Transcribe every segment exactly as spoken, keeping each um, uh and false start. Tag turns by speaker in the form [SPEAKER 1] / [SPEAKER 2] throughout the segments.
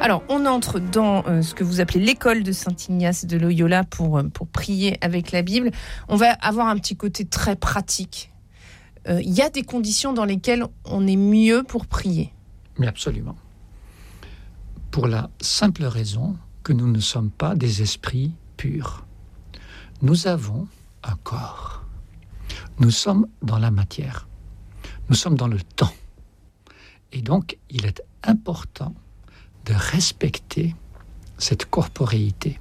[SPEAKER 1] Alors, on entre dans euh, ce que vous appelez l'école de Saint-Ignace de Loyola pour, euh, pour prier avec la Bible. On va avoir un petit côté très pratique. Il euh, y a des conditions dans lesquelles on est mieux pour prier.
[SPEAKER 2] Mais absolument. Pour la simple raison que nous ne sommes pas des esprits purs. Nous avons un corps. Nous sommes dans la matière. Nous sommes dans le temps. Et donc, il est important de respecter cette corporéité.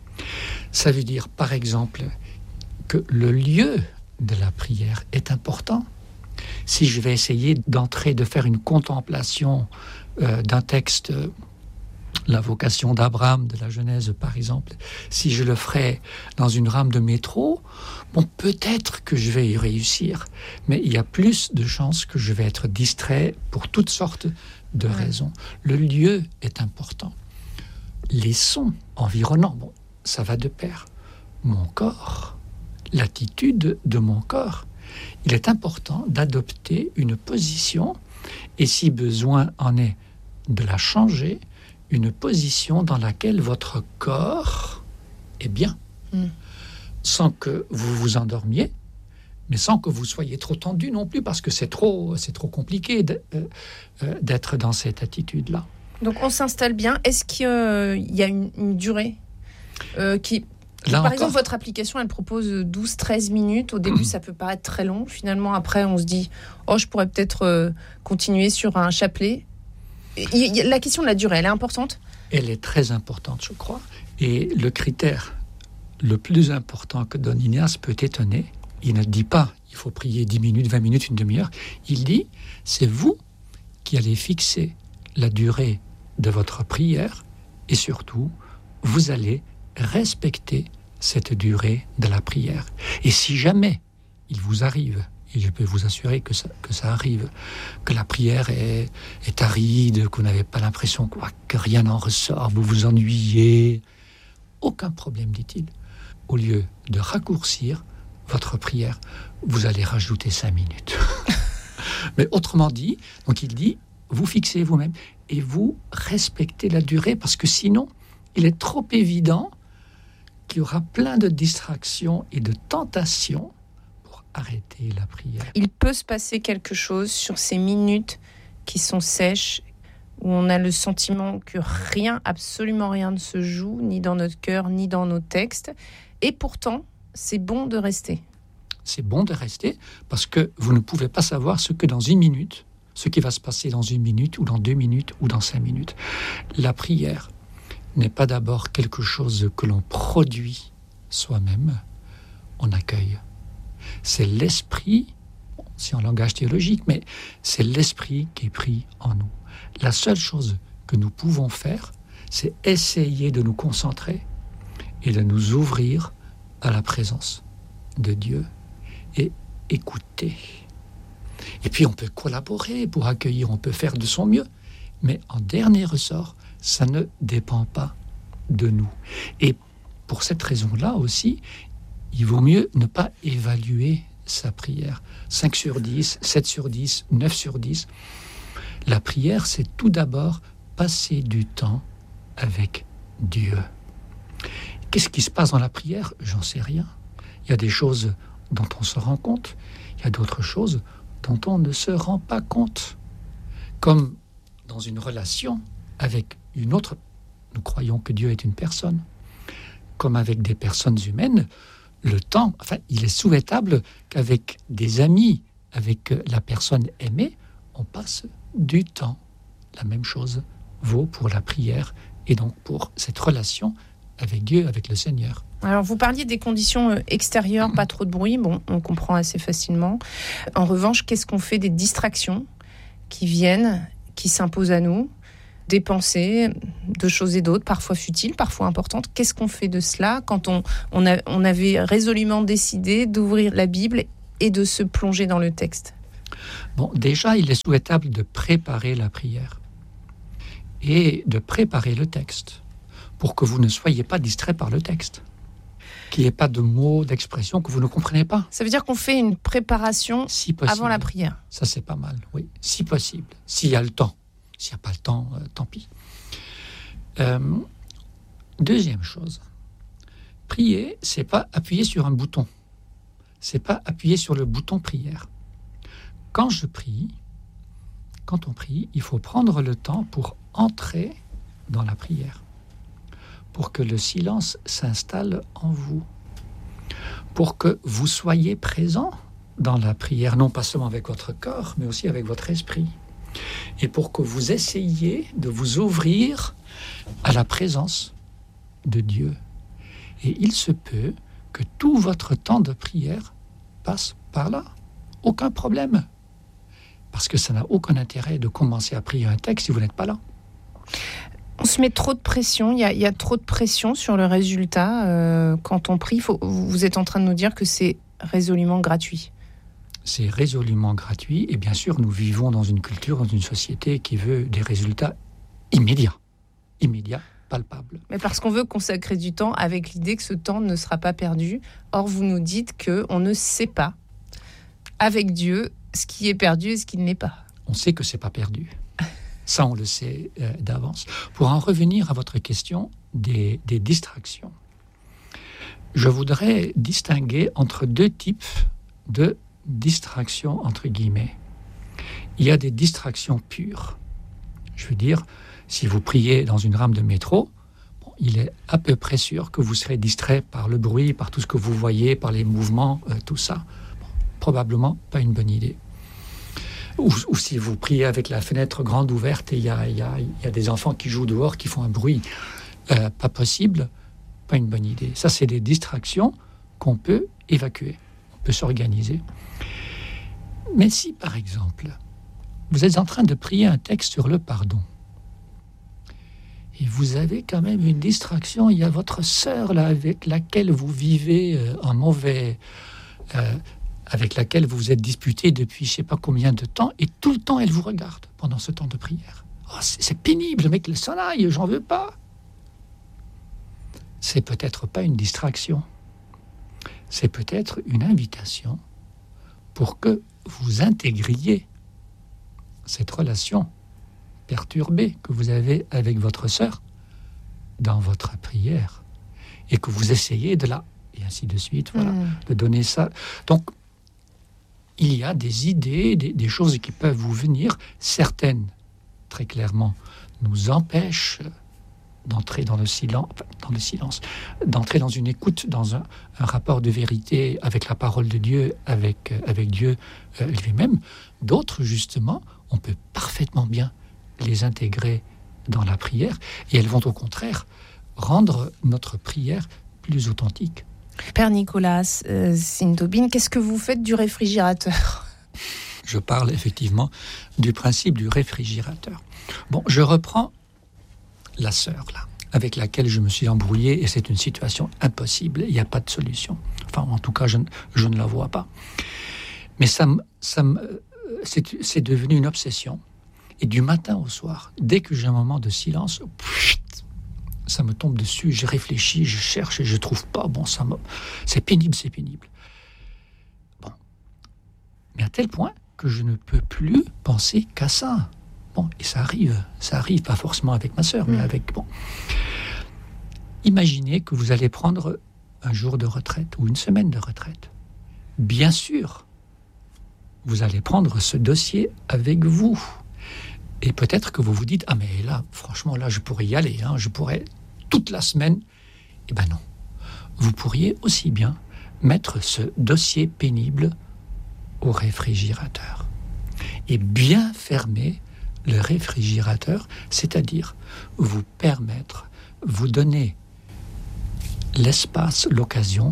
[SPEAKER 2] Ça veut dire, par exemple, que le lieu de la prière est important. Si je vais essayer d'entrer, de faire une contemplation euh, d'un texte, euh, la vocation d'Abraham de la Genèse par exemple, si je le ferais dans une rame de métro, bon, peut-être que je vais y réussir, mais il y a plus de chances que je vais être distrait pour toutes sortes de ouais. raisons. Le lieu est important. Les sons environnants, bon, ça va de pair. Mon corps, l'attitude de mon corps. Il est important d'adopter une position et, si besoin en est, de la changer, une position dans laquelle votre corps est bien, mm. sans que vous vous endormiez, mais sans que vous soyez trop tendu non plus, parce que c'est trop, c'est trop compliqué de, euh, euh, d'être dans cette attitude-là.
[SPEAKER 1] Donc on s'installe bien. Est-ce qu'il euh, y a une, une durée euh, qui...
[SPEAKER 2] Là
[SPEAKER 1] Par
[SPEAKER 2] encore,
[SPEAKER 1] exemple, votre application, elle propose douze à treize minutes. Au début, ça peut paraître très long. Finalement, après, on se dit « Oh, je pourrais peut-être euh, continuer sur un chapelet ». La question de la durée, elle est importante ?
[SPEAKER 2] Elle est très importante, je crois. Et le critère le plus important que donne Ignace peut étonner. Il ne dit pas « il faut prier dix minutes, vingt minutes, une demi-heure ». Il dit « c'est vous qui allez fixer la durée de votre prière et surtout, vous allez respecter cette durée de la prière. Et si jamais il vous arrive, et je peux vous assurer que ça, que ça arrive, que la prière est, est aride, que vous n'avez pas l'impression que, que rien n'en ressort, vous vous ennuyez, aucun problème, dit-il. Au lieu de raccourcir votre prière, vous allez rajouter cinq minutes. Mais autrement dit, donc il dit, vous fixez vous-même et vous respectez la durée, parce que sinon, il est trop évident qu'il y aura plein de distractions et de tentations pour arrêter la prière.
[SPEAKER 1] Il peut se passer quelque chose sur ces minutes qui sont sèches, où on a le sentiment que rien, absolument rien ne se joue, ni dans notre cœur, ni dans nos textes. Et pourtant, c'est bon de rester.
[SPEAKER 2] C'est bon de rester, parce que vous ne pouvez pas savoir ce que dans une minute, ce qui va se passer dans une minute, ou dans deux minutes, ou dans cinq minutes. La prière n'est pas d'abord quelque chose que l'on produit soi-même, on accueille. C'est l'esprit, c'est en langage théologique, mais c'est l'esprit qui est pris en nous. La seule chose que nous pouvons faire, c'est essayer de nous concentrer et de nous ouvrir à la présence de Dieu et écouter. Et puis on peut collaborer pour accueillir, on peut faire de son mieux, mais en dernier ressort, ça ne dépend pas de nous. Et pour cette raison-là aussi, il vaut mieux ne pas évaluer sa prière. cinq sur dix, sept sur dix, neuf sur dix. La prière, c'est tout d'abord passer du temps avec Dieu. Qu'est-ce qui se passe dans la prière ? J'en sais rien. Il y a des choses dont on se rend compte. Il y a d'autres choses dont on ne se rend pas compte. Comme dans une relation avec une autre, nous croyons que Dieu est une personne. Comme avec des personnes humaines, le temps, enfin, il est souhaitable qu'avec des amis, avec la personne aimée, on passe du temps. La même chose vaut pour la prière et donc pour cette relation avec Dieu, avec le Seigneur.
[SPEAKER 1] Alors, vous parliez des conditions extérieures, pas trop de bruit, bon, on comprend assez facilement. En revanche, qu'est-ce qu'on fait des distractions qui viennent, qui s'imposent à nous ? Des pensées, de choses et d'autres, parfois futiles, parfois importantes. Qu'est-ce qu'on fait de cela quand on, on, a, on avait résolument décidé d'ouvrir la Bible et de se plonger dans le texte ?
[SPEAKER 2] Bon, déjà, il est souhaitable de préparer la prière et de préparer le texte pour que vous ne soyez pas distrait par le texte, qu'il n'y ait pas de mots, d'expressions que vous ne comprenez pas.
[SPEAKER 1] Ça veut dire qu'on fait une préparation si avant la prière ?
[SPEAKER 2] Ça, c'est pas mal, oui, si possible, s'il y a le temps. S'il n'y a pas le temps, euh, tant pis. Euh, deuxième chose, prier, c'est pas appuyer sur un bouton. C'est pas appuyer sur le bouton prière. Quand je prie, quand on prie, il faut prendre le temps pour entrer dans la prière, pour que le silence s'installe en vous, pour que vous soyez présent dans la prière, non pas seulement avec votre corps, mais aussi avec votre esprit, et pour que vous essayiez de vous ouvrir à la présence de Dieu. Et il se peut que tout votre temps de prière passe par là. Aucun problème. Parce que ça n'a aucun intérêt de commencer à prier un texte si vous n'êtes pas là.
[SPEAKER 1] On se met trop de pression, il y a, il y a trop de pression sur le résultat. Euh, quand on prie, faut, vous êtes en train de nous dire que c'est résolument gratuit.
[SPEAKER 2] C'est résolument gratuit. Et bien sûr, nous vivons dans une culture, dans une société qui veut des résultats immédiats. Immédiats, palpables.
[SPEAKER 1] Mais parce qu'on veut consacrer du temps avec l'idée que ce temps ne sera pas perdu. Or, vous nous dites qu'on ne sait pas, avec Dieu, ce qui est perdu et ce qui ne l'est pas.
[SPEAKER 2] On sait que ce n'est pas perdu. Ça, on le sait euh, d'avance. Pour en revenir à votre question des, des distractions, je voudrais distinguer entre deux types de distractions, entre guillemets. Il y a des distractions pures. Je veux dire, si vous priez dans une rame de métro, bon, il est à peu près sûr que vous serez distrait par le bruit, par tout ce que vous voyez, par les mouvements, euh, tout ça. Bon, probablement pas une bonne idée. Ou, ou si vous priez avec la fenêtre grande ouverte et il y a, y a, y a des enfants qui jouent dehors, qui font un bruit euh, pas possible, pas une bonne idée. Ça, c'est des distractions qu'on peut évacuer, on peut s'organiser. Mais si, par exemple, vous êtes en train de prier un texte sur le pardon, et vous avez quand même une distraction, il y a votre sœur là, avec laquelle vous vivez euh, un mauvais... Euh, avec laquelle vous vous êtes disputé depuis je ne sais pas combien de temps, et tout le temps, elle vous regarde pendant ce temps de prière. Oh, c'est, c'est pénible, mais que s'en aille, j'en veux pas. C'est peut-être pas une distraction. C'est peut-être une invitation pour que vous intégriez cette relation perturbée que vous avez avec votre sœur dans votre prière, et que vous essayez de la... et ainsi de suite, voilà, mmh. de donner ça. Donc, il y a des idées, des, des choses qui peuvent vous venir. Certaines, très clairement, nous empêchent d'entrer dans le silence, dans le silence, d'entrer dans une écoute, dans un, un rapport de vérité avec la parole de Dieu, avec, avec Dieu euh, lui-même. D'autres, justement, on peut parfaitement bien les intégrer dans la prière, et elles vont au contraire rendre notre prière plus authentique.
[SPEAKER 1] Père Nicolas euh, Sintobin, qu'est-ce que vous faites du réfrigérateur ?
[SPEAKER 2] Je parle effectivement du principe du réfrigérateur. Bon, je reprends la sœur, là, avec laquelle je me suis embrouillé, et c'est une situation impossible, il n'y a pas de solution. Enfin, en tout cas, je, je ne la vois pas. Mais ça, ça, c'est, c'est devenu une obsession. Et du matin au soir, dès que j'ai un moment de silence, ça me tombe dessus, je réfléchis, je cherche et je trouve pas. Bon, ça me... c'est pénible, c'est pénible. Bon. Mais à tel point que je ne peux plus penser qu'à ça. Bon, et ça arrive, ça arrive, pas forcément avec ma sœur, mmh. mais avec... Bon. Imaginez que vous allez prendre un jour de retraite ou une semaine de retraite. Bien sûr, vous allez prendre ce dossier avec vous. Et peut-être que vous vous dites, ah mais là, franchement, là, je pourrais y aller, hein, je pourrais toute la semaine. Eh bien non. Vous pourriez aussi bien mettre ce dossier pénible au réfrigérateur. Et bien fermer le réfrigérateur, c'est-à-dire vous permettre, vous donner l'espace, l'occasion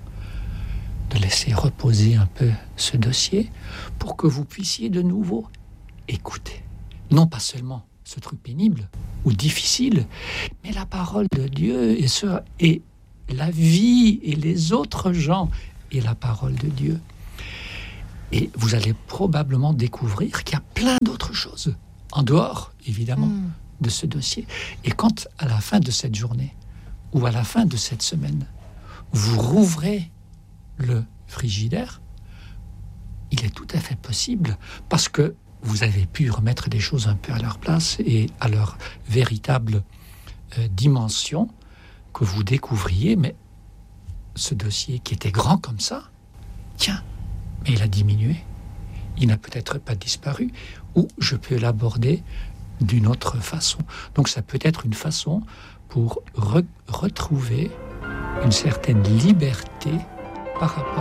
[SPEAKER 2] de laisser reposer un peu ce dossier pour que vous puissiez de nouveau écouter. Non pas seulement ce truc pénible ou difficile, mais la parole de Dieu et, ce, et la vie et les autres gens et la parole de Dieu. Et vous allez probablement découvrir qu'il y a plein d'autres choses, en dehors, évidemment, mmh. de ce dossier. Et quand, à la fin de cette journée, ou à la fin de cette semaine, vous rouvrez le frigidaire, il est tout à fait possible, parce que vous avez pu remettre des choses un peu à leur place et à leur véritable euh, dimension, que vous découvriez, mais ce dossier qui était grand comme ça, tiens, mais il a diminué, il n'a peut-être pas disparu, ou je peux l'aborder d'une autre façon. Donc ça peut être une façon pour re- retrouver une certaine liberté par rapport